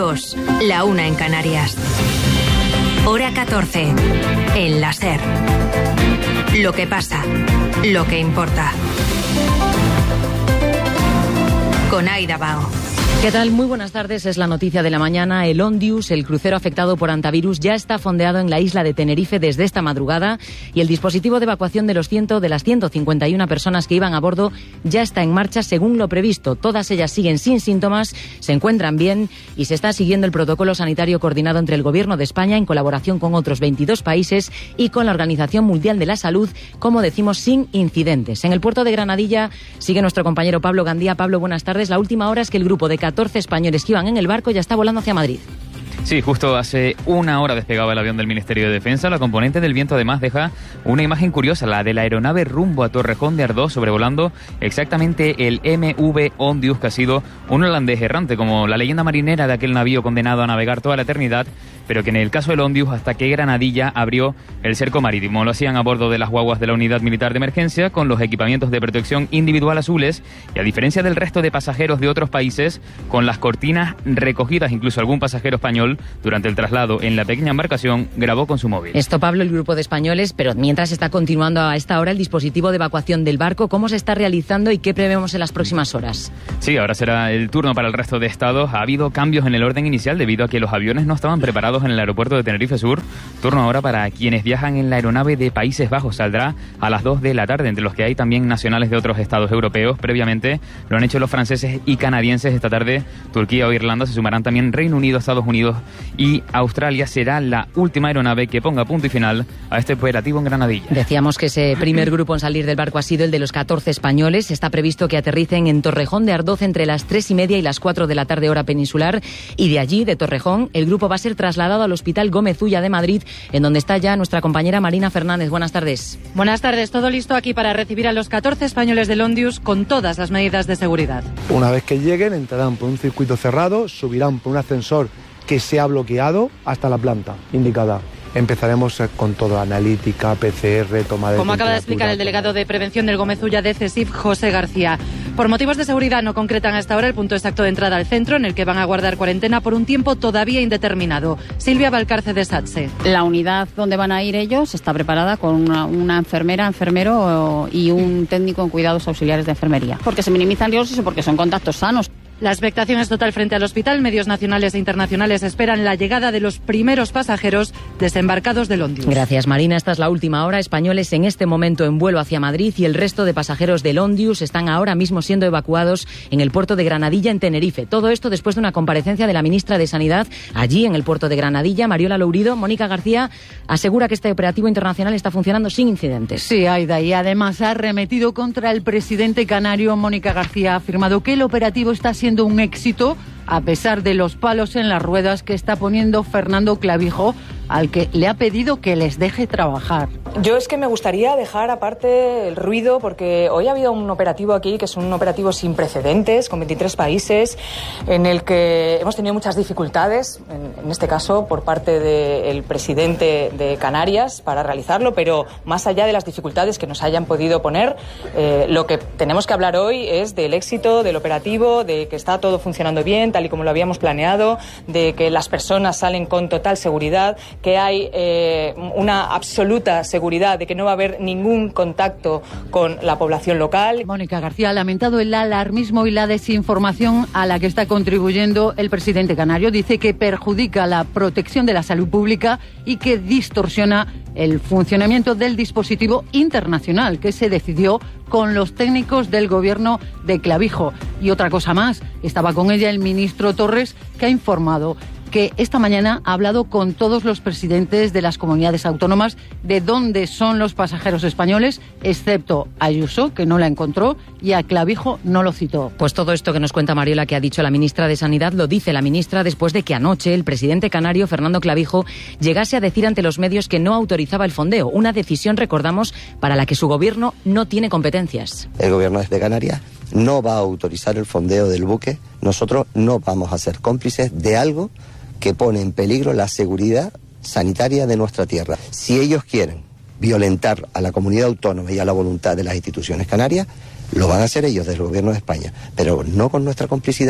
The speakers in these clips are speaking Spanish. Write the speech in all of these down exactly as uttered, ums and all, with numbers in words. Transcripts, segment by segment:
dos, la una en Canarias. Hora catorce, en la SER. Lo que pasa, lo que importa. Con Aida Bao. ¿Qué tal? Muy buenas tardes. Es la noticia de la mañana. El Ondius, el crucero afectado por hantavirus, ya está fondeado en la isla de Tenerife desde esta madrugada y el dispositivo de evacuación de los ciento, de las ciento cincuenta y una personas que iban a bordo ya está en marcha según lo previsto. Todas ellas siguen sin síntomas, se encuentran bien y se está siguiendo el protocolo sanitario coordinado entre el Gobierno de España en colaboración con otros veintidós países y con la Organización Mundial de la Salud, como decimos, sin incidentes. En el puerto de Granadilla sigue nuestro compañero Pablo Gandía. Pablo, buenas tardes. La última hora es que el grupo de catorce españoles que iban en el barco ya está volando hacia Madrid. Sí, justo hace una hora despegaba el avión del Ministerio de Defensa. La componente del viento además deja una imagen curiosa, la de la aeronave rumbo a Torrejón de Ardoz, sobrevolando exactamente el M V Ondius, que ha sido un holandés errante, como la leyenda marinera de aquel navío condenado a navegar toda la eternidad, pero que en el caso del Ondius hasta que Granadilla abrió el cerco marítimo. Lo hacían a bordo de las guaguas de la Unidad Militar de Emergencia, con los equipamientos de protección individual azules, y a diferencia del resto de pasajeros de otros países, con las cortinas recogidas. Incluso algún pasajero español, durante el traslado en la pequeña embarcación, grabó con su móvil. Esto, Pablo, el grupo de españoles, pero mientras está continuando a esta hora el dispositivo de evacuación del barco, ¿cómo se está realizando y qué prevemos en las próximas horas? Sí, ahora será el turno para el resto de estados. Ha habido cambios en el orden inicial debido a que los aviones no estaban preparados en el aeropuerto de Tenerife Sur. Turno ahora para quienes viajan en la aeronave de Países Bajos. Saldrá a las dos de la tarde, entre los que hay también nacionales de otros estados europeos. Previamente lo han hecho los franceses y canadienses. Esta tarde Turquía o Irlanda se sumarán también Reino Unido, Estados Unidos y Australia. Será la última aeronave que ponga punto y final a este operativo en Granadilla. Decíamos que ese primer grupo en salir del barco ha sido el de los catorce españoles. Está previsto que aterricen en Torrejón de Ardoz entre las tres y media y las cuatro de la tarde, hora peninsular, y de allí, de Torrejón, el grupo va a ser trasladado al Hospital Gómez Ulla de Madrid, en donde está ya nuestra compañera Marina Fernández. Buenas tardes. Buenas tardes. Todo listo aquí para recibir a los catorce españoles del Ondius con todas las medidas de seguridad. Una vez que lleguen, entrarán por un circuito cerrado, subirán por un ascensor que se ha bloqueado hasta la planta indicada. Empezaremos con todo, analítica, P C R, toma de Como acaba de explicar el delegado de prevención del Gómez Ulla de CESIF, José García. Por motivos de seguridad no concretan hasta ahora el punto exacto de entrada al centro, en el que van a guardar cuarentena por un tiempo todavía indeterminado. Silvia Valcarce de SATSE. La unidad donde van a ir ellos está preparada con una, una enfermera, enfermero y un técnico en cuidados auxiliares de enfermería. Porque se minimizan riesgos y porque son contactos sanos. La expectación es total frente al hospital. Medios nacionales e internacionales esperan la llegada de los primeros pasajeros desembarcados del Ondius. Gracias, Marina. Esta es la última hora. Españoles en este momento en vuelo hacia Madrid y el resto de pasajeros del Ondius están ahora mismo siendo evacuados en el puerto de Granadilla, en Tenerife. Todo esto después de una comparecencia de la ministra de Sanidad allí en el puerto de Granadilla, Mariola Lourido. Mónica García asegura que este operativo internacional está funcionando sin incidentes. Sí, Aida, y además ha arremetido contra el presidente canario. Mónica García ha afirmado que el operativo está siendo un éxito a pesar de los palos en las ruedas que está poniendo Fernando Clavijo, al que le ha pedido que les deje trabajar. Yo es que me gustaría dejar aparte el ruido, porque hoy ha habido un operativo aquí que es un operativo sin precedentes, con veintitrés países, en el que hemos tenido muchas dificultades, en, en este caso por parte del presidente de Canarias, para realizarlo, pero más allá de las dificultades que nos hayan podido poner, eh, lo que tenemos que hablar hoy es del éxito del operativo, de que está todo funcionando bien, tal y como lo habíamos planeado, de que las personas salen con total seguridad, que hay eh, una absoluta seguridad de que no va a haber ningún contacto con la población local. Mónica García ha lamentado el alarmismo y la desinformación a la que está contribuyendo el presidente canario. Dice que perjudica la protección de la salud pública y que distorsiona el funcionamiento del dispositivo internacional que se decidió con los técnicos del gobierno de Clavijo. Y otra cosa más, estaba con ella el ministro Torres, que ha informado que esta mañana ha hablado con todos los presidentes de las comunidades autónomas de dónde son los pasajeros españoles, excepto a Ayuso, que no la encontró, y a Clavijo no lo citó. Pues todo esto que nos cuenta Mariola, que ha dicho la ministra de Sanidad, lo dice la ministra después de que anoche el presidente canario, Fernando Clavijo, llegase a decir ante los medios que no autorizaba el fondeo. Una decisión, recordamos, para la que su gobierno no tiene competencias. El gobierno de Canarias no va a autorizar el fondeo del buque. Nosotros no vamos a ser cómplices de algo que pone en peligro la seguridad sanitaria de nuestra tierra. Si ellos quieren violentar a la comunidad autónoma y a la voluntad de las instituciones canarias, lo van a hacer ellos, del gobierno de España, pero no con nuestra complicidad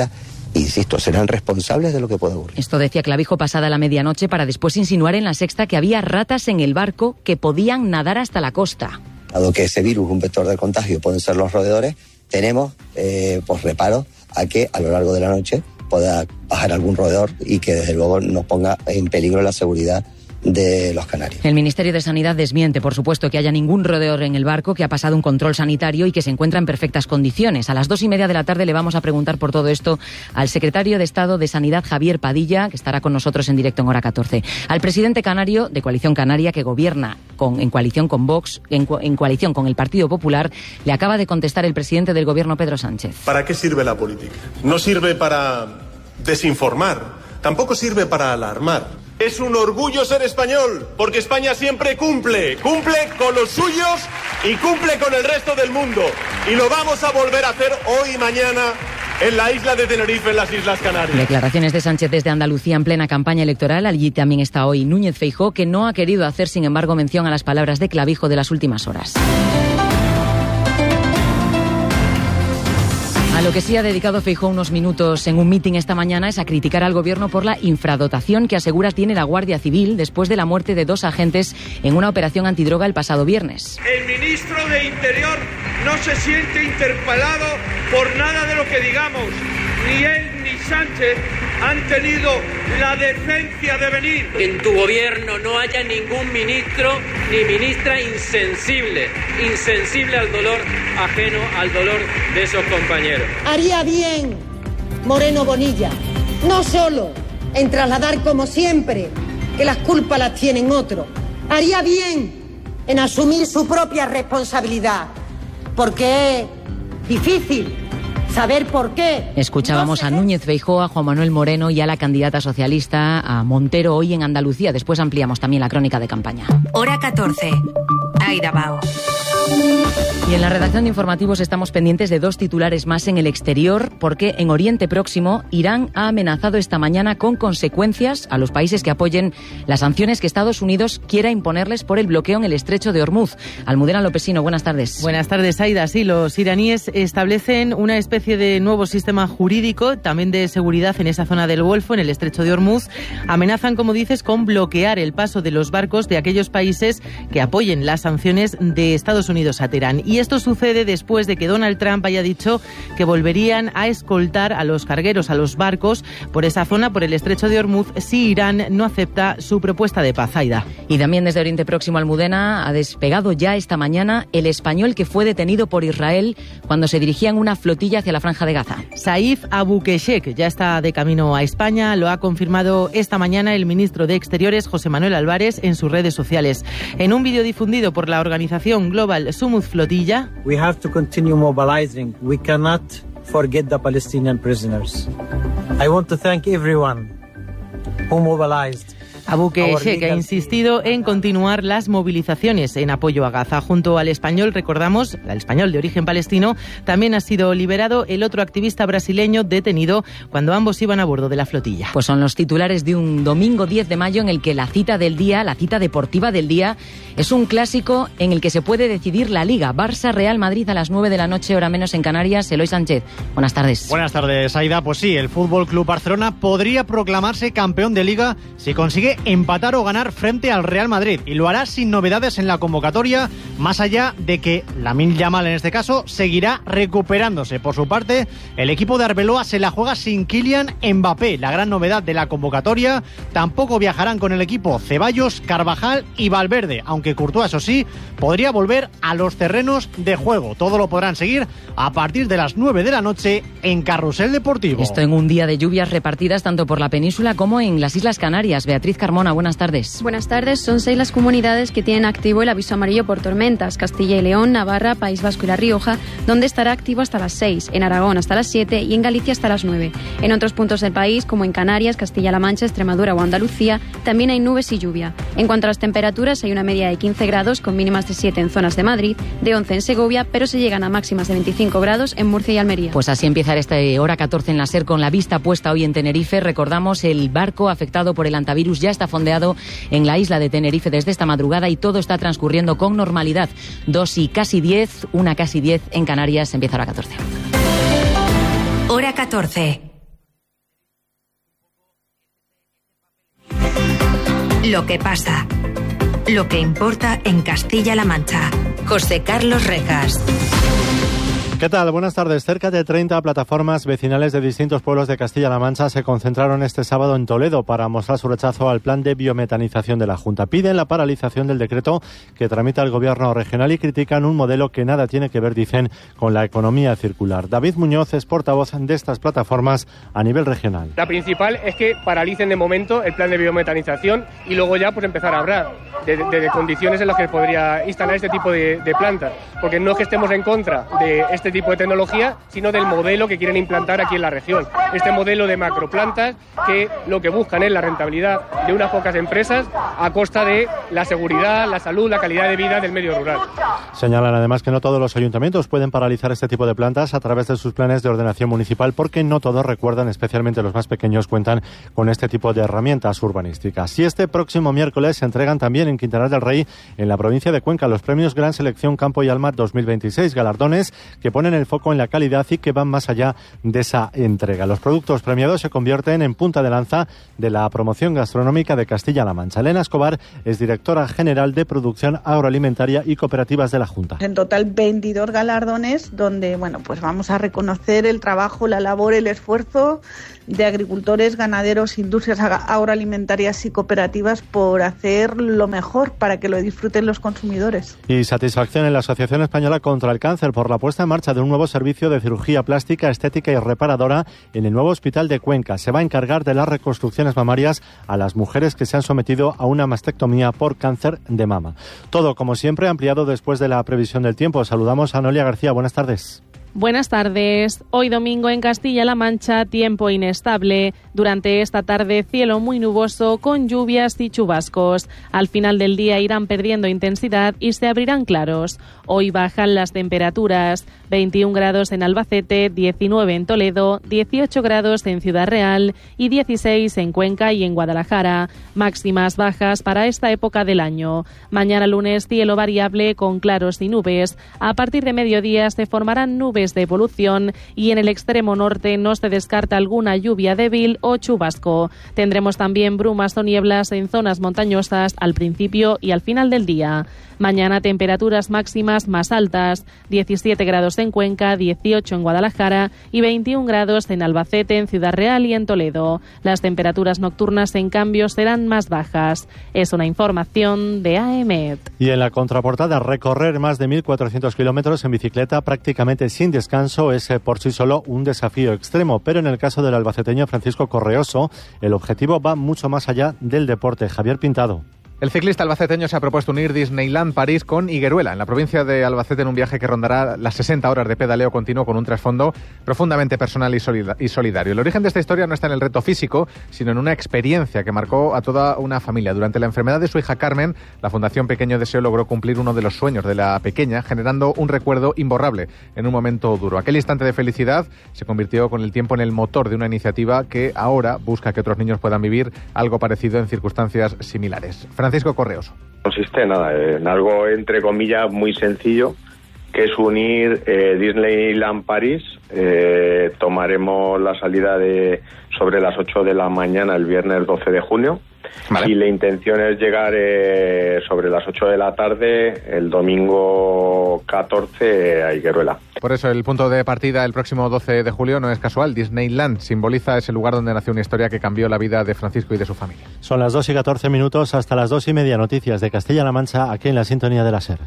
Insisto, serán responsables de lo que pueda ocurrir. Esto decía Clavijo pasada la medianoche para después insinuar en La Sexta que había ratas en el barco que podían nadar hasta la costa. Dado que ese virus, un vector de contagio, pueden ser los roedores, tenemos eh, pues reparo a que a lo largo de la noche pueda bajar algún roedor y que desde luego nos ponga en peligro la seguridad de los canarios. El Ministerio de Sanidad desmiente, por supuesto, que haya ningún roedor en el barco, que ha pasado un control sanitario y que se encuentra en perfectas condiciones. A las dos y media de la tarde le vamos a preguntar por todo esto al secretario de Estado de Sanidad, Javier Padilla, que estará con nosotros en directo en Hora catorce. Al presidente canario de Coalición Canaria, que gobierna con, en coalición con Vox, en, en coalición con el Partido Popular, le acaba de contestar el presidente del Gobierno, Pedro Sánchez. ¿Para qué sirve la política? No sirve para desinformar, tampoco sirve para alarmar. Es un orgullo ser español, porque España siempre cumple, cumple con los suyos y cumple con el resto del mundo. Y lo vamos a volver a hacer hoy y mañana en la isla de Tenerife, en las Islas Canarias. Declaraciones de Sánchez desde Andalucía en plena campaña electoral. Allí también está hoy Núñez Feijóo, que no ha querido hacer, sin embargo, mención a las palabras de Clavijo de las últimas horas. A lo que sí ha dedicado Feijóo unos minutos en un mitin esta mañana es a criticar al Gobierno por la infradotación que asegura tiene la Guardia Civil después de la muerte de dos agentes en una operación antidroga el pasado viernes. El ministro de Interior no se siente interpelado por nada de lo que digamos. Ni él ni Sánchez han tenido la decencia de venir. En tu gobierno no haya ningún ministro ni ministra insensible, insensible al dolor ajeno, al dolor de esos compañeros. Haría bien Moreno Bonilla, no solo en trasladar como siempre que las culpas las tienen otros, haría bien en asumir su propia responsabilidad, porque es difícil saber por qué. Escuchábamos a Núñez Feijóo, a Juan Manuel Moreno y a la candidata socialista, a Montero, hoy en Andalucía. Después ampliamos también la crónica de campaña. Hora catorce. Aida Bao. Y en la redacción de informativos estamos pendientes de dos titulares más en el exterior, porque en Oriente Próximo Irán ha amenazado esta mañana con consecuencias a los países que apoyen las sanciones que Estados Unidos quiera imponerles por el bloqueo en el estrecho de Hormuz. Almudena Lopesino, buenas tardes. Buenas tardes, Aida. Sí, los iraníes establecen una especie de nuevo sistema jurídico, también de seguridad en esa zona del Golfo, en el estrecho de Hormuz. Amenazan, como dices, con bloquear el paso de los barcos de aquellos países que apoyen las sanciones de Estados Unidos a Teherán. Y esto sucede después de que Donald Trump haya dicho que volverían a escoltar a los cargueros, a los barcos, por esa zona, por el estrecho de Hormuz, si Irán no acepta su propuesta de paz. Aida. Y también desde Oriente Próximo, Almudena, ha despegado ya esta mañana el español que fue detenido por Israel cuando se dirigía en una flotilla hacia la Franja de Gaza. Saif Abukeshek ya está de camino a España, lo ha confirmado esta mañana el ministro de Exteriores, José Manuel Álvarez, en sus redes sociales. En un vídeo difundido por la organización Global Sumud Flotilla, We have to continue mobilizing. We cannot forget the Palestinian prisoners. I want to thank everyone who mobilized. Abukeshek ha insistido en continuar las movilizaciones en apoyo a Gaza. Junto al español, recordamos, al español de origen palestino, también ha sido liberado el otro activista brasileño detenido cuando ambos iban a bordo de la flotilla. Pues son los titulares de un domingo diez de mayo en el que la cita del día, la cita deportiva del día, es un clásico en el que se puede decidir la Liga. Barça-Real Madrid a las nueve de la noche, hora menos en Canarias. Eloy Sánchez, buenas tardes. Buenas tardes, Aida. Pues sí, el F C Barcelona podría proclamarse campeón de Liga si consigue empatar o ganar frente al Real Madrid, y lo hará sin novedades en la convocatoria, más allá de que Lamine Yamal, en este caso, seguirá recuperándose. Por su parte, el equipo de Arbeloa se la juega sin Kylian Mbappé, la gran novedad de la convocatoria. Tampoco viajarán con el equipo Ceballos, Carvajal y Valverde, aunque Courtois, eso sí, podría volver a los terrenos de juego. Todo lo podrán seguir a partir de las nueve de la noche en Carrusel Deportivo. Esto en un día de lluvias repartidas tanto por la península como en las Islas Canarias. Beatriz Carmona, buenas tardes. Buenas tardes. Son seis las comunidades que tienen activo el aviso amarillo por tormentas: Castilla y León, Navarra, País Vasco y La Rioja, donde estará activo hasta las seis, en Aragón hasta las siete y en Galicia hasta las nueve. En otros puntos del país, como en Canarias, Castilla-La Mancha, Extremadura o Andalucía, también hay nubes y lluvia. En cuanto a las temperaturas, hay una media de quince grados con mínimas de siete en zonas de Madrid, de once en Segovia, pero se llegan a máximas de veinticinco grados en Murcia y Almería. Pues así empieza esta hora catorce en la SER, con la vista puesta hoy en Tenerife. Recordamos, el barco afectado por el antivirus ya está fondeado en la isla de Tenerife desde esta madrugada y todo está transcurriendo con normalidad. Dos y casi diez, una casi diez en Canarias. Empieza hora catorce. Hora catorce. Lo que pasa. Lo que importa en Castilla-La Mancha. José Carlos Rejas. ¿Qué tal? Buenas tardes. Cerca de treinta plataformas vecinales de distintos pueblos de Castilla-La Mancha se concentraron este sábado en Toledo para mostrar su rechazo al plan de biometanización de la Junta. Piden la paralización del decreto que tramita el Gobierno regional y critican un modelo que nada tiene que ver, dicen, con la economía circular. David Muñoz es portavoz de estas plataformas a nivel regional. La principal es que paralicen de momento el plan de biometanización y luego ya pues empezar a hablar de, de, de condiciones en las que podría instalar este tipo de, de plantas. Porque no es que estemos en contra de este tipo de tecnología, sino del modelo que quieren implantar aquí en la región. Este modelo de macroplantas que lo que buscan es la rentabilidad de unas pocas empresas a costa de la seguridad, la salud, la calidad de vida del medio rural. Señalan además que no todos los ayuntamientos pueden paralizar este tipo de plantas a través de sus planes de ordenación municipal porque no todos recuerdan, especialmente los más pequeños, cuentan con este tipo de herramientas urbanísticas. Y este próximo miércoles se entregan también en Quintanar del Rey, en la provincia de Cuenca, los premios Gran Selección Campo y Alma dos mil veintiséis, galardones que ponen el foco en la calidad y que van más allá de esa entrega. Los productos premiados se convierten en punta de lanza de la promoción gastronómica de Castilla-La Mancha. Elena Escobar es directora general de Producción Agroalimentaria y Cooperativas de la Junta. En total veintidós galardones donde, bueno, pues vamos a reconocer el trabajo, la labor, el esfuerzo de agricultores, ganaderos, industrias agroalimentarias y cooperativas por hacer lo mejor para que lo disfruten los consumidores. Y satisfacción en la Asociación Española contra el Cáncer por la puesta en marcha de un nuevo servicio de cirugía plástica, estética y reparadora en el nuevo hospital de Cuenca. Se va a encargar de las reconstrucciones mamarias a las mujeres que se han sometido a una mastectomía por cáncer de mama. Todo, como siempre, ampliado después de la previsión del tiempo. Saludamos a Noelia García. Buenas tardes. Buenas tardes. Hoy domingo en Castilla-La Mancha, tiempo inestable. Durante esta tarde, cielo muy nuboso con lluvias y chubascos. Al final del día irán perdiendo intensidad y se abrirán claros. Hoy bajan las temperaturas. veintiún grados en Albacete, diecinueve en Toledo, dieciocho grados en Ciudad Real y dieciséis en Cuenca y en Guadalajara. Máximas bajas para esta época del año. Mañana lunes, cielo variable con claros y nubes. A partir de mediodía se formarán nubes de evolución y en el extremo norte no se descarta alguna lluvia débil o chubasco. Tendremos también brumas o nieblas en zonas montañosas al principio y al final del día. Mañana temperaturas máximas más altas, diecisiete grados en Cuenca, dieciocho en Guadalajara y veintiún grados en Albacete, en Ciudad Real y en Toledo. Las temperaturas nocturnas, en cambio, serán más bajas. Es una información de A E M E T. Y en la contraportada, recorrer más de mil cuatrocientos kilómetros en bicicleta prácticamente sin descanso es por sí solo un desafío extremo, pero en el caso del albaceteño Francisco Correoso, el objetivo va mucho más allá del deporte. Javier Pintado. El ciclista albaceteño se ha propuesto unir Disneyland París con Higueruela, en la provincia de Albacete, en un viaje que rondará las sesenta horas de pedaleo continuo con un trasfondo profundamente personal y solidario. El origen de esta historia no está en el reto físico, sino en una experiencia que marcó a toda una familia. Durante la enfermedad de su hija Carmen, la Fundación Pequeño Deseo logró cumplir uno de los sueños de la pequeña, generando un recuerdo imborrable en un momento duro. Aquel instante de felicidad se convirtió con el tiempo en el motor de una iniciativa que ahora busca que otros niños puedan vivir algo parecido en circunstancias similares. Francisco Correoso. Consiste nada, en algo entre comillas muy sencillo, que es unir eh, Disneyland París. Eh, tomaremos la salida de sobre las ocho de la mañana el viernes doce de junio. Vale. Y la intención es llegar eh, sobre las ocho de la tarde el domingo catorce a Higueruela. Por eso el punto de partida el próximo doce de julio no es casual. Disneyland simboliza ese lugar donde nació una historia que cambió la vida de Francisco y de su familia. Son las dos y catorce minutos, hasta las dos y media. Noticias de Castilla-La Mancha, aquí en la sintonía de la SER.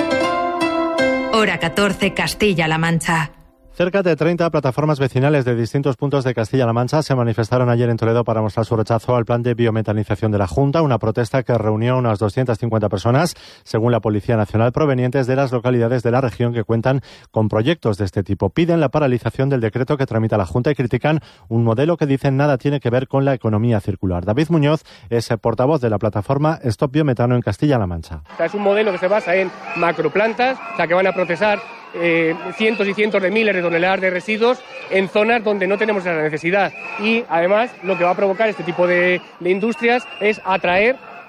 Hora catorce, Castilla-La Mancha. Cerca de treinta plataformas vecinales de distintos puntos de Castilla-La Mancha se manifestaron ayer en Toledo para mostrar su rechazo al plan de biometanización de la Junta, una protesta que reunió unas doscientas cincuenta personas, según la Policía Nacional, provenientes de las localidades de la región que cuentan con proyectos de este tipo. Piden la paralización del decreto que tramita la Junta y critican un modelo que dicen nada tiene que ver con la economía circular. David Muñoz es portavoz de la plataforma Stop Biometano en Castilla-La Mancha. O sea, es un modelo que se basa en macroplantas, o sea, que van a procesar Eh, cientos y cientos de miles de toneladas de residuos en zonas donde no tenemos esa necesidad. Y además lo que va a provocar este tipo de, de industrias es atraer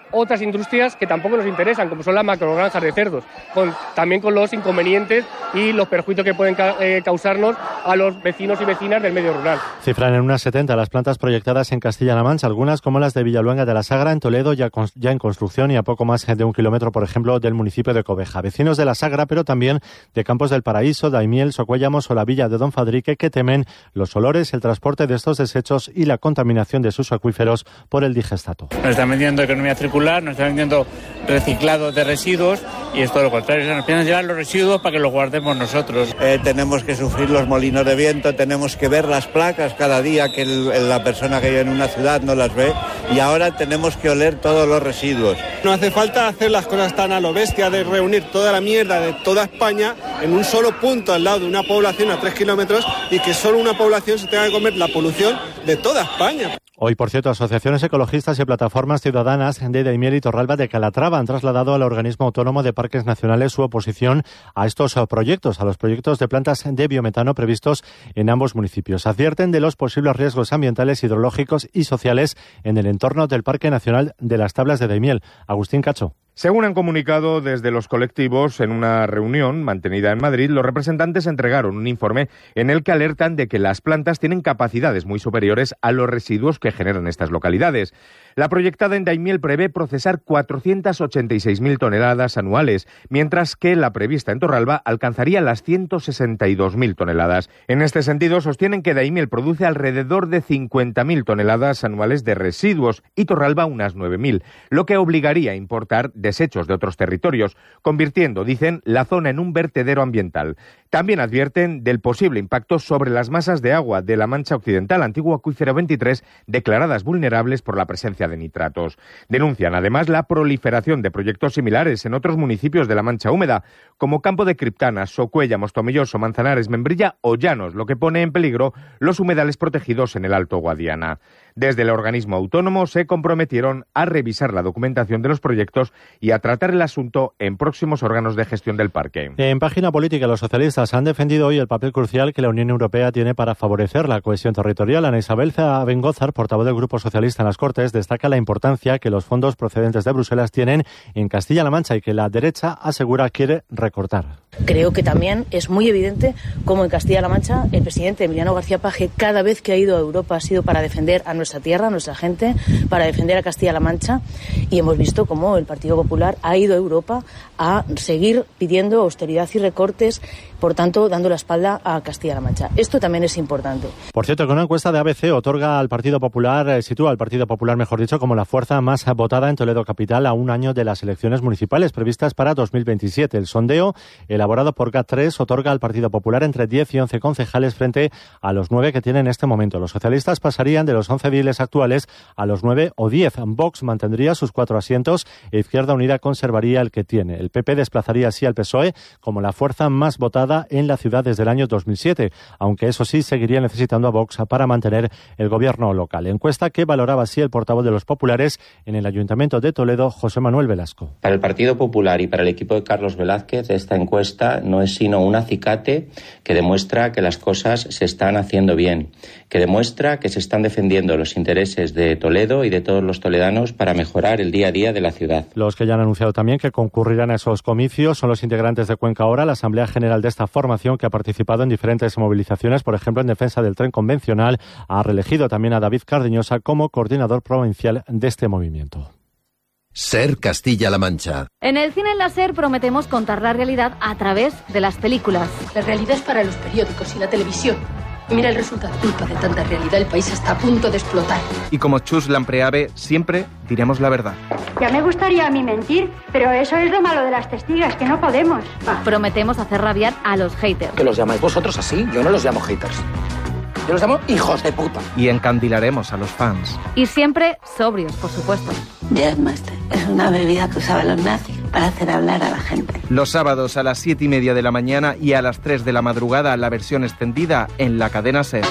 otras industrias que tampoco nos interesan, como son las macrogranjas de cerdos, con, también con los inconvenientes y los perjuicios que pueden ca eh, causarnos a los vecinos y vecinas del medio rural. Cifran en unas setenta las plantas proyectadas en Castilla-La Mancha, algunas como las de Villaluenga de la Sagra en Toledo, ya, con, ya en construcción y a poco más de un kilómetro, por ejemplo, del municipio de Cobeja. Vecinos de la Sagra, pero también de Campos del Paraíso, Daimiel, Socuéllamos o la villa de Don Fadrique, que temen los olores, el transporte de estos desechos y la contaminación de sus acuíferos por el digestato. Nos están vendiendo economía circular, nos están vendiendo reciclado de residuos y es todo lo contrario. Nos empiezan a llevar los residuos para que los guardemos nosotros. Eh, tenemos que sufrir los molinos de viento, tenemos que ver las placas cada día que el, la persona que vive en una ciudad no las ve y ahora tenemos que oler todos los residuos. No hace falta hacer las cosas tan a lo bestia de reunir toda la mierda de toda España en un solo punto al lado de una población a tres kilómetros y que solo una población se tenga que comer la polución de toda España. Hoy, por cierto, asociaciones ecologistas y plataformas ciudadanas de Daimiel y Torralba de Calatrava han trasladado al organismo autónomo de parques nacionales su oposición a estos proyectos, a los proyectos de plantas de biometano previstos en ambos municipios. Advierten de los posibles riesgos ambientales, hidrológicos y sociales en el entorno del Parque Nacional de las Tablas de Daimiel. Agustín Cacho. Según han comunicado desde los colectivos en una reunión mantenida en Madrid, los representantes entregaron un informe en el que alertan de que las plantas tienen capacidades muy superiores a los residuos que generan estas localidades. La proyectada en Daimiel prevé procesar cuatrocientas ochenta y seis mil toneladas anuales, mientras que la prevista en Torralba alcanzaría las ciento sesenta y dos mil toneladas. En este sentido, sostienen que Daimiel produce alrededor de cincuenta mil toneladas anuales de residuos y Torralba unas nueve mil, lo que obligaría a importar desechos de otros territorios, convirtiendo, dicen, la zona en un vertedero ambiental. También advierten del posible impacto sobre las masas de agua de la Mancha Occidental, antiguo acuífero veintitrés, declaradas vulnerables por la presencia de nitratos. Denuncian además la proliferación de proyectos similares en otros municipios de la Mancha Húmeda, como Campo de Criptana, Socuéllamos, Tomelloso, Manzanares, Membrilla o Llanos, lo que pone en peligro los humedales protegidos en el Alto Guadiana. Desde el organismo autónomo se comprometieron a revisar la documentación de los proyectos y a tratar el asunto en próximos órganos de gestión del parque. En página política, los socialistas han defendido hoy el papel crucial que la Unión Europea tiene para favorecer la cohesión territorial. Ana Isabel Bengózar, portavoz del Grupo Socialista en las Cortes, destaca la importancia que los fondos procedentes de Bruselas tienen en Castilla-La Mancha y que la derecha asegura quiere recortar. Creo que también es muy evidente cómo en Castilla-La Mancha el presidente Emiliano García Paje cada vez que ha ido a Europa ha sido para defender a nuestra tierra, a nuestra gente, para defender a Castilla-La Mancha, y hemos visto cómo el Partido Popular ha ido a Europa a seguir pidiendo austeridad y recortes, por tanto dando la espalda a Castilla-La Mancha. Esto también es importante. Por cierto, que una encuesta de A B C otorga al Partido Popular, eh, sitúa al Partido Popular, mejor dicho, como la fuerza más votada en Toledo Capital a un año de las elecciones municipales previstas para dos mil veintisiete. El sondeo, elaborado por G A T tres, otorga al Partido Popular entre diez y once concejales frente a los nueve que tiene en este momento. Los socialistas pasarían de los once ediles actuales a los nueve o diez. Vox mantendría sus cuatro asientos e Izquierda Unida conservaría el que tiene. El P P desplazaría así al P S O E como la fuerza más votada en la ciudad desde el año dos mil siete, aunque eso sí seguiría necesitando a Vox para mantener el gobierno local. Encuesta que valoraba así el portavoz de los populares en el Ayuntamiento de Toledo, José Manuel Velasco. Para el Partido Popular y para el equipo de Carlos Velázquez, esta encuesta no es sino un acicate que demuestra que las cosas se están haciendo bien, que demuestra que se están defendiendo los intereses de Toledo y de todos los toledanos para mejorar el día a día de la ciudad. Los que ya han anunciado también que concurrirán a esos comicios son los integrantes de Cuenca Ahora, la Asamblea General de esta formación, que ha participado en diferentes movilizaciones, por ejemplo en defensa del tren convencional. Ha reelegido también a David Cardeñosa como coordinador provincial de este movimiento. Ser Castilla-La Mancha. En el cine láser prometemos contar la realidad a través de las películas. La realidad es para los periódicos y la televisión. Mira el resultado. Culpa de tanta realidad, el país está a punto de explotar. Y como Chus Lampreave, siempre diremos la verdad. Ya me gustaría a mí mentir, pero eso es lo malo de las testigas, que no podemos. Ah. Prometemos hacer rabiar a los haters. ¿Que los llamáis vosotros así? Yo no los llamo haters. Yo los llamo hijos de puta. Y encandilaremos a los fans. Y siempre sobrios, por supuesto. Jazzmaster es una bebida que usaban los nazis para hacer hablar a la gente. Los sábados a las siete y media de la mañana y a las tres de la madrugada la versión extendida en la cadena SER.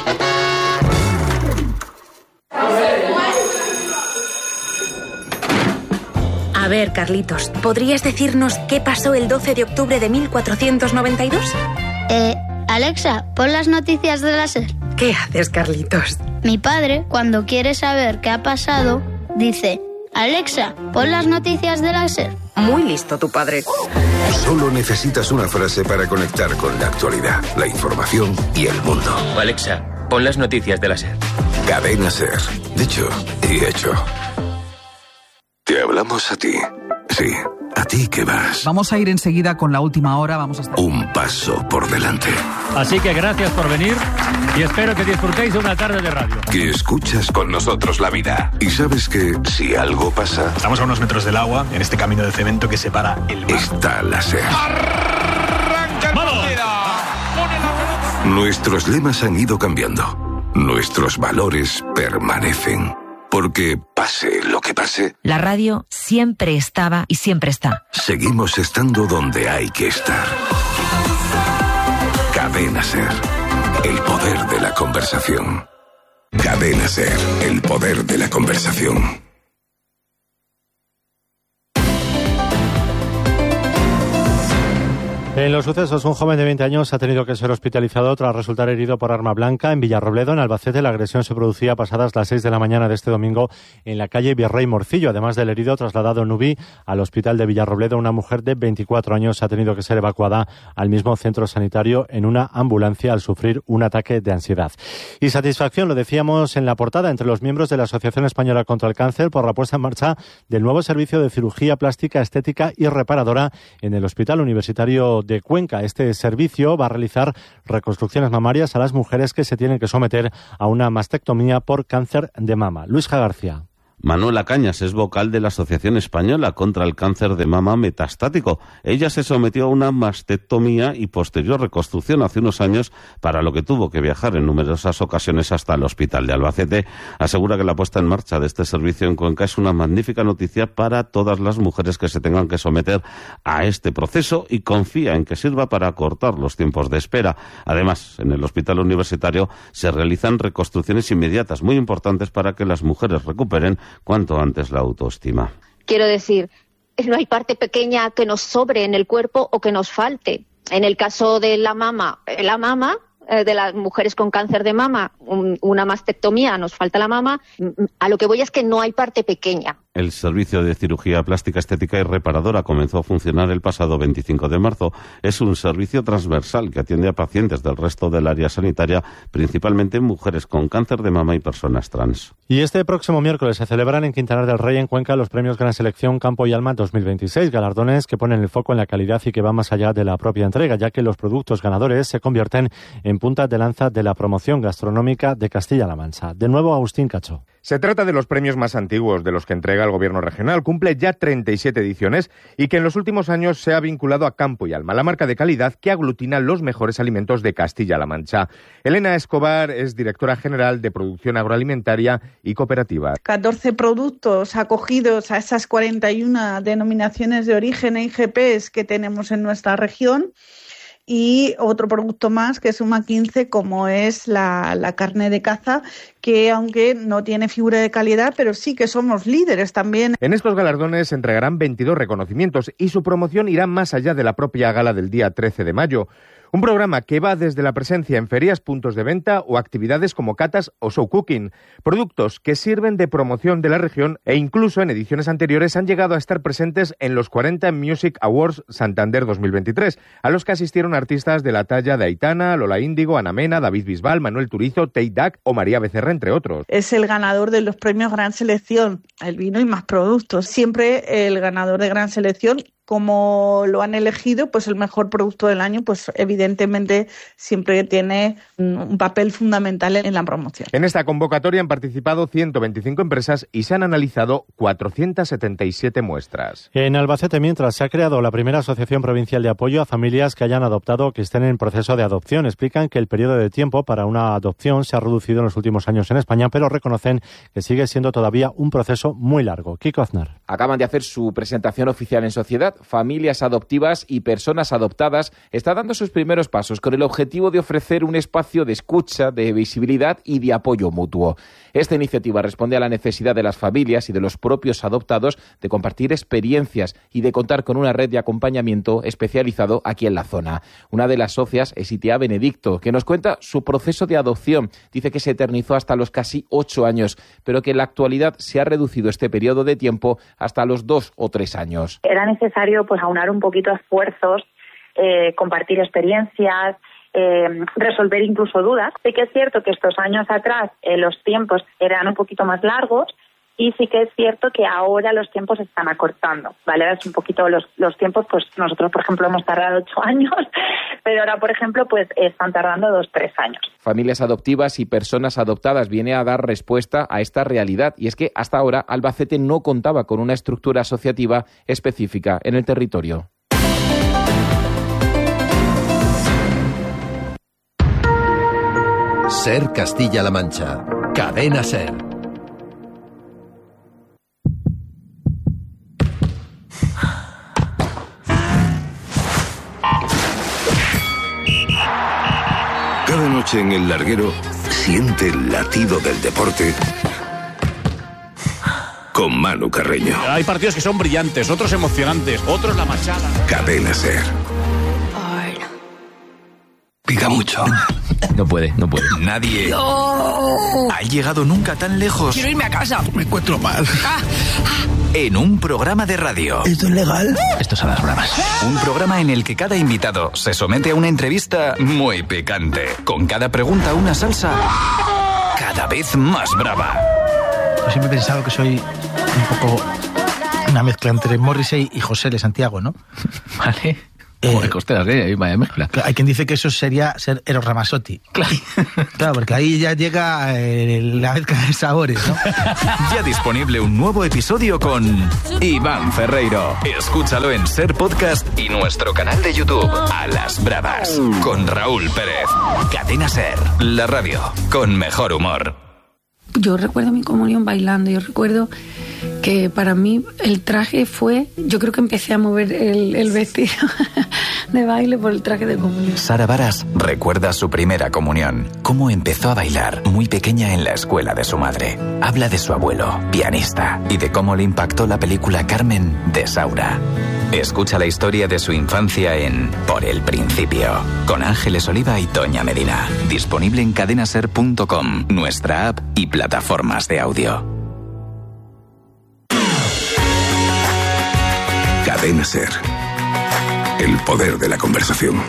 A ver, Carlitos, ¿podrías decirnos qué pasó el doce de octubre de mil cuatrocientos noventa y dos? Eh, Alexa, pon las noticias de la SER. ¿Qué haces, Carlitos? Mi padre, cuando quiere saber qué ha pasado, dice: Alexa, pon las noticias de la SER. Muy listo tu padre. Solo necesitas una frase para conectar con la actualidad, la información y el mundo. Alexa, pon las noticias de la SER. Cadena SER. Dicho y hecho. Te hablamos a ti. Sí, a ti que vas. Vamos a ir enseguida con la última hora. Vamos a estar... Un paso por delante. Así que gracias por venir y espero que disfrutéis de una tarde de radio. Que escuchas con nosotros la vida. Y sabes que si algo pasa... Estamos a unos metros del agua, en este camino de cemento que separa el mar. Está la SER. ¡Arranca el partido! Nuestros lemas han ido cambiando. Nuestros valores permanecen. Porque pase lo que pase, la radio siempre estaba y siempre está. Seguimos estando donde hay que estar. Cadena SER, el poder de la conversación. Cadena SER, el poder de la conversación. En los sucesos, un joven de veinte años ha tenido que ser hospitalizado tras resultar herido por arma blanca en Villarrobledo, en Albacete. La agresión se producía pasadas las seis de la mañana de este domingo en la calle Virrey Morcillo. Además del herido trasladado en U B I al hospital de Villarrobledo, una mujer de veinticuatro años ha tenido que ser evacuada al mismo centro sanitario en una ambulancia al sufrir un ataque de ansiedad. Y satisfacción, lo decíamos en la portada, entre los miembros de la Asociación Española contra el Cáncer por la puesta en marcha del nuevo servicio de cirugía plástica, estética y reparadora en el Hospital Universitario de Cuenca. Este servicio va a realizar reconstrucciones mamarias a las mujeres que se tienen que someter a una mastectomía por cáncer de mama. Luis G. García. Manuela Cañas es vocal de la Asociación Española contra el Cáncer de Mama Metastático. Ella se sometió a una mastectomía y posterior reconstrucción hace unos años, para lo que tuvo que viajar en numerosas ocasiones hasta el hospital de Albacete. Asegura que la puesta en marcha de este servicio en Cuenca es una magnífica noticia para todas las mujeres que se tengan que someter a este proceso y confía en que sirva para acortar los tiempos de espera. Además, en el hospital universitario se realizan reconstrucciones inmediatas muy importantes para que las mujeres recuperen cuanto antes la autoestima. Quiero decir, no hay parte pequeña que nos sobre en el cuerpo o que nos falte. En el caso de la mama, la mama, eh, de las mujeres con cáncer de mama, un, una mastectomía, nos falta la mama. A lo que voy es que no hay parte pequeña. El servicio de cirugía plástica, estética y reparadora comenzó a funcionar el pasado veinticinco de marzo. Es un servicio transversal que atiende a pacientes del resto del área sanitaria, principalmente mujeres con cáncer de mama y personas trans. Y este próximo miércoles se celebran en Quintanar del Rey, en Cuenca, los premios Gran Selección Campo y Alma dos mil veintiséis, galardones que ponen el foco en la calidad y que van más allá de la propia entrega, ya que los productos ganadores se convierten en punta de lanza de la promoción gastronómica de Castilla-La Mancha. De nuevo, Agustín Cacho. Se trata de los premios más antiguos de los que entrega el Gobierno regional. Cumple ya treinta y siete ediciones y que en los últimos años se ha vinculado a Campo y Alma, la marca de calidad que aglutina los mejores alimentos de Castilla-La Mancha. Elena Escobar es directora general de Producción Agroalimentaria y Cooperativa. catorce productos acogidos a esas cuarenta y una denominaciones de origen e I G Ps que tenemos en nuestra región. Y otro producto más que suma quince, como es la, la carne de caza, que aunque no tiene figura de calidad, pero sí que somos líderes también. En estos galardones se entregarán veintidós reconocimientos y su promoción irá más allá de la propia gala del día trece de mayo. Un programa que va desde la presencia en ferias, puntos de venta o actividades como catas o show cooking. Productos que sirven de promoción de la región e incluso en ediciones anteriores han llegado a estar presentes en los cuarenta Music Awards Santander dos mil veintitrés, a los que asistieron artistas de la talla de Aitana, Lola Índigo, Ana Mena, David Bisbal, Manuel Turizo, Tate Duck o María Becerra, entre otros. Es el ganador de los premios Gran Selección, el vino y más productos. Siempre el ganador de Gran Selección, como lo han elegido, pues el mejor producto del año, pues evidentemente siempre tiene un papel fundamental en la promoción. En esta convocatoria han participado ciento veinticinco empresas y se han analizado cuatrocientas setenta y siete muestras. En Albacete, mientras, se ha creado la primera asociación provincial de apoyo a familias que hayan adoptado o que estén en proceso de adopción. Explican que el periodo de tiempo para una adopción se ha reducido en los últimos años en España, pero reconocen que sigue siendo todavía un proceso muy largo. Kiko Aznar. Acaban de hacer su presentación oficial en sociedad. Familias adoptivas y personas adoptadas está dando sus primeros pasos con el objetivo de ofrecer un espacio de escucha, de visibilidad y de apoyo mutuo. Esta iniciativa responde a la necesidad de las familias y de los propios adoptados de compartir experiencias y de contar con una red de acompañamiento especializado aquí en la zona. Una de las socias es Itea Benedicto, que nos cuenta su proceso de adopción. Dice que se eternizó hasta los casi ocho años, pero que en la actualidad se ha reducido este periodo de tiempo hasta los dos o tres años. Era necesario pues aunar un poquito esfuerzos, eh, compartir experiencias, eh, resolver incluso dudas. Sí que es cierto que estos años atrás eh, los tiempos eran un poquito más largos y sí que es cierto que ahora los tiempos se están acortando, ¿vale? Es un poquito los, los tiempos, pues nosotros, por ejemplo, hemos tardado ocho años, pero ahora, por ejemplo, pues están tardando dos, tres años. Familias adoptivas y personas adoptadas viene a dar respuesta a esta realidad, y es que hasta ahora Albacete no contaba con una estructura asociativa específica en el territorio. SER Castilla-La Mancha. Cadena SER. Cada noche en el larguero siente el latido del deporte con Manu Carreño. Hay partidos que son brillantes, otros emocionantes, otros la machada. Cadena SER. Pica mucho. No puede, no puede. Nadie No. ha llegado nunca tan lejos. Quiero irme a casa. Me encuentro mal. Ah, ah. En un programa de radio. ¿Esto es legal? Esto son las bravas. Un programa en el que cada invitado se somete a una entrevista muy picante. Con cada pregunta una salsa cada vez más brava. Yo siempre he pensado que soy un poco una mezcla entre Morrissey y José de Santiago, ¿no? Vale. Joder, costeras, ¿eh? Vaya mezcla. Hay quien dice que eso sería ser Eros Ramazzotti. Claro. Claro, porque ahí ya llega eh, la mezcla de sabores, ¿no? Ya disponible un nuevo episodio con Iván Ferreiro. Escúchalo en SER Podcast y nuestro canal de YouTube, A las Bravas, con Raúl Pérez. Cadena SER, la radio con mejor humor. Yo recuerdo mi comunión bailando, yo recuerdo que para mí el traje fue, yo creo que empecé a mover el, el vestido de baile por el traje de comunión. Sara Varas recuerda su primera comunión, cómo empezó a bailar muy pequeña en la escuela de su madre. Habla de su abuelo, pianista, y de cómo le impactó la película Carmen de Saura. Escucha la historia de su infancia en Por el Principio, con Ángeles Oliva y Toña Medina. Disponible en cadena ser punto com, nuestra app y plataformas de audio. Cadena SER. El poder de la conversación.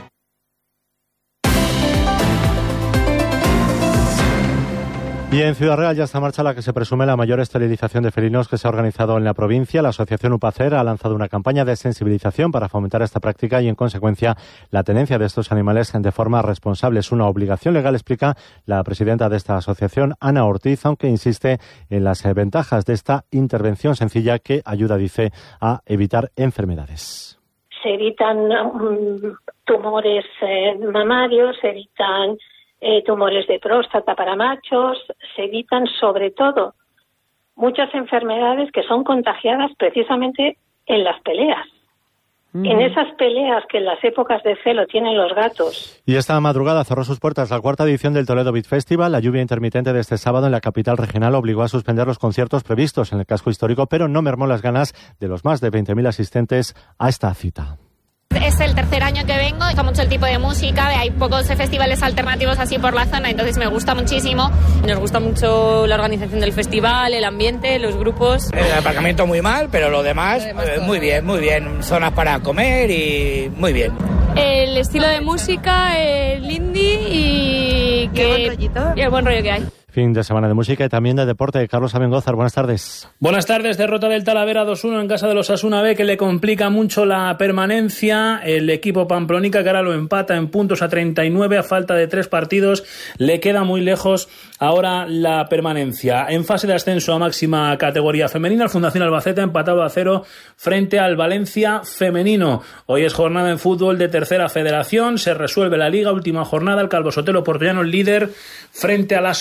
Y en Ciudad Real ya está en marcha la que se presume la mayor esterilización de felinos que se ha organizado en la provincia. La asociación UPACER ha lanzado una campaña de sensibilización para fomentar esta práctica y, en consecuencia, la tenencia de estos animales de forma responsable. Es una obligación legal, explica la presidenta de esta asociación, Ana Ortiz, aunque insiste en las ventajas de esta intervención sencilla que ayuda, dice, a evitar enfermedades. Se evitan um, tumores eh, mamarios, se evitan Eh, tumores de próstata para machos, se evitan sobre todo muchas enfermedades que son contagiadas precisamente en las peleas. Mm. En esas peleas que en las épocas de celo tienen los gatos. Y esta madrugada cerró sus puertas la cuarta edición del Toledo Beat Festival. La lluvia intermitente de este sábado en la capital regional obligó a suspender los conciertos previstos en el casco histórico, pero no mermó las ganas de los más de veinte mil asistentes a esta cita. Es el tercer año que vengo, me gusta mucho el tipo de música, hay pocos festivales alternativos así por la zona, entonces me gusta muchísimo. Nos gusta mucho la organización del festival, el ambiente, los grupos. El aparcamiento muy mal, pero lo demás, lo demás eh, muy bien, muy bien. Zonas para comer y muy bien. El estilo de música, el indie y, que, ¿Y el buen rollito? Y el buen rollo que hay. Fin de semana de música y también de deporte. Carlos Abengózar, buenas tardes. Buenas tardes. Derrota del Talavera dos uno en casa de los Osasuna B, que le complica mucho la permanencia. El equipo pamplonica, que ahora lo empata en puntos a treinta y nueve a falta de tres partidos, le queda muy lejos ahora la permanencia. En fase de ascenso a máxima categoría femenina, el Fundación Albacete ha empatado a cero frente al Valencia femenino. Hoy es jornada en fútbol de tercera federación. Se resuelve la liga, última jornada. El Calvo Sotelo Portollano, líder frente a la Solana, que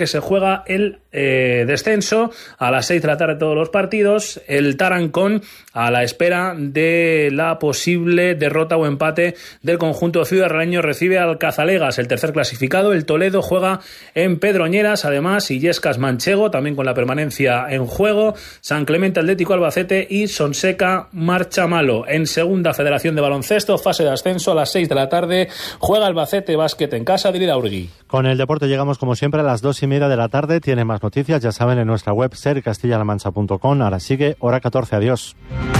que se juega el eh, descenso. A las seis de la tarde todos los partidos. El Tarancón a la espera de la posible derrota o empate del conjunto ciudadrealeño recibe al Cazalegas, el tercer clasificado. El Toledo juega en Pedroñeras, además Illescas Manchego, también con la permanencia en juego. San Clemente Atlético Albacete y Sonseca Marchamalo. En segunda federación de baloncesto, fase de ascenso, a las seis de la tarde juega Albacete Básquet en casa de Iraurgi. Con el deporte llegamos como siempre a las dos y media de la tarde. Tiene más noticias, ya saben, en nuestra web ser castilla la mancha punto com. Ahora sigue Hora catorce. Adiós.